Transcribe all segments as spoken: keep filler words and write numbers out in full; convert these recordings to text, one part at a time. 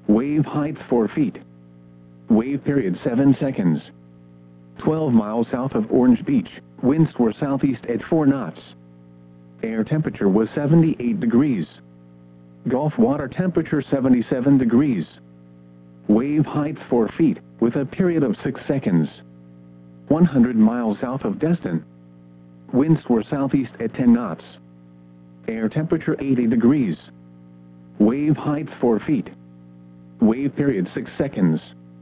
Wave height four feet. Wave period seven seconds. twelve miles south of Orange Beach, winds were southeast at four knots. Air temperature was seventy-eight degrees. Gulf water temperature seventy-seven degrees. Wave height four feet, with a period of six seconds. one hundred miles south of Destin. Winds were southeast at ten knots. Air temperature eighty degrees. Wave height four feet. Wave period six seconds.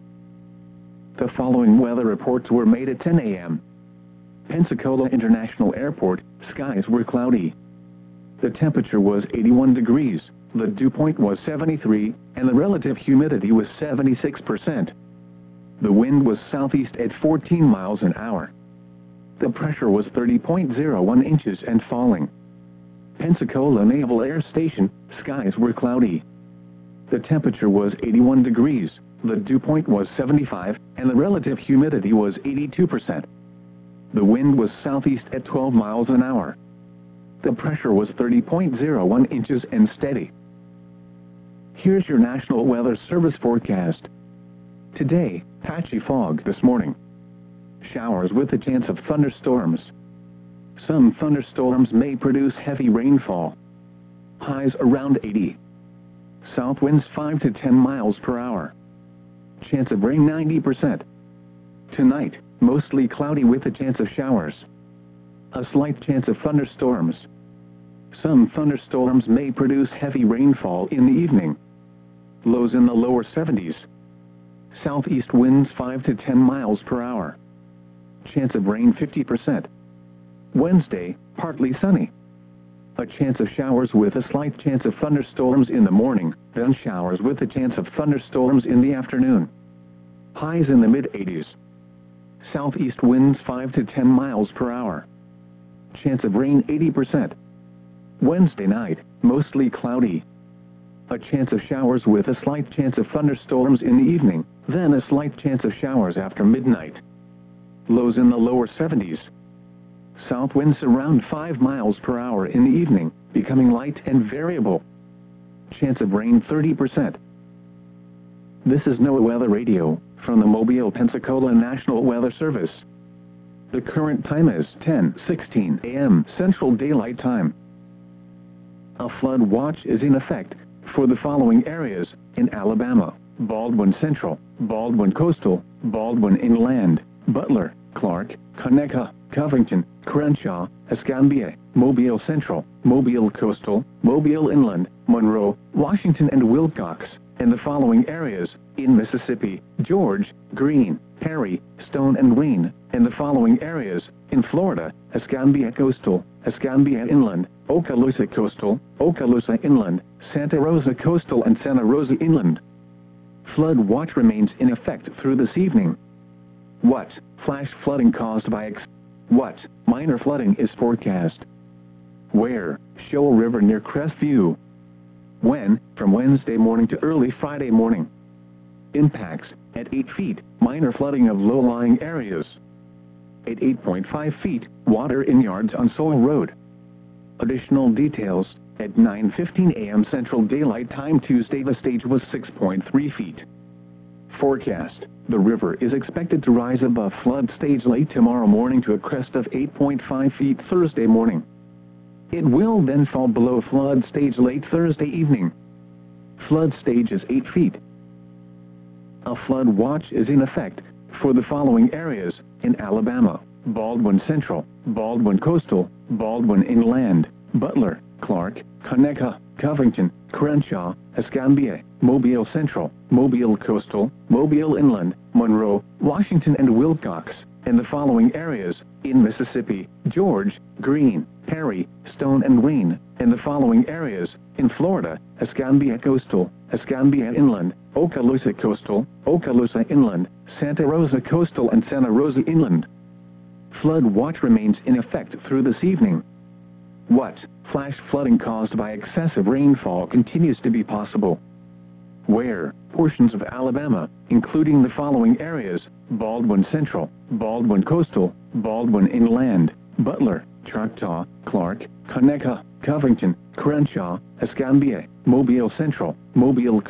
The following weather reports were made at ten A M Pensacola International Airport, skies were cloudy. The temperature was eighty-one degrees, the dew point was seventy-three, and the relative humidity was seventy-six percent. The wind was southeast at fourteen miles an hour. The pressure was thirty point zero one inches and falling. Pensacola Naval Air Station, skies were cloudy. The temperature was eighty-one degrees, the dew point was seventy-five, and the relative humidity was eighty-two percent. The wind was southeast at twelve miles an hour. The pressure was thirty point zero one inches and steady. Here's your National Weather Service forecast. Today, patchy fog this morning. Showers with a chance of thunderstorms. Some thunderstorms may produce heavy rainfall. Highs around eighty. South winds five to ten miles per hour. Chance of rain ninety percent. Tonight, mostly cloudy with a chance of showers. A slight chance of thunderstorms. Some thunderstorms may produce heavy rainfall in the evening. Lows in the lower seventies. Southeast winds five to ten miles per hour. Chance of rain fifty percent. Wednesday, partly sunny. A chance of showers with a slight chance of thunderstorms in the morning, then showers with a chance of thunderstorms in the afternoon. Highs in the mid eighties. Southeast winds five to ten miles per hour. Chance of rain eighty percent. Wednesday night, mostly cloudy. A chance of showers with a slight chance of thunderstorms in the evening, then a slight chance of showers after midnight. Lows in the lower seventies. South winds around five miles per hour in the evening, becoming light and variable. Chance of rain thirty percent. This is NOAA Weather Radio, from the Mobile, Pensacola National Weather Service. The current time is ten sixteen A M Central Daylight Time. A flood watch is in effect for the following areas in Alabama: Baldwin Central, Baldwin Coastal, Baldwin Inland, Butler, Clark, Conecuh, Covington, Crenshaw, Escambia, Mobile Central, Mobile Coastal, Mobile Inland, Monroe, Washington and Wilcox, and the following areas in Mississippi: George, Greene, Perry, Stone and Wayne, and the following areas in Florida: Escambia Coastal, Escambia Inland, Okaloosa Coastal, Okaloosa Inland, Santa Rosa Coastal and Santa Rosa Inland. Flood watch remains in effect through this evening. What? Flash flooding caused by ex... What? Minor flooding is forecast. Where? Shoal River near Crestview. When? From Wednesday morning to early Friday morning. Impacts: at eight feet, minor flooding of low-lying areas. At eight point five feet, water in yards on Sowell Road. Additional details: at nine fifteen A M Central Daylight Time Tuesday, the stage was six point three feet. Forecast: the river is expected to rise above flood stage late tomorrow morning to a crest of eight point five feet Thursday morning. It will then fall below flood stage late Thursday evening. Flood stage is eight feet. A flood watch is in effect for the following areas in Alabama: Baldwin Central, Baldwin Coastal, Baldwin Inland, Butler, Clark, Conecuh, Covington, Crenshaw, Escambia, Mobile Central, Mobile Coastal, Mobile Inland, Monroe, Washington and Wilcox, and the following areas in Mississippi: George, Greene, Perry, Stone and Wayne, and the following areas in Florida: Escambia Coastal, Escambia Inland, Okaloosa Coastal, Okaloosa Inland, Santa Rosa Coastal and Santa Rosa Inland. Flood watch remains in effect through this evening. What? Flash flooding caused by excessive rainfall continues to be possible. Where? Portions of Alabama, including the following areas: Baldwin Central, Baldwin Coastal, Baldwin Inland, Butler, Choctaw, Clark, Conecuh, Covington, Crenshaw, Escambia, Mobile Central, Mobile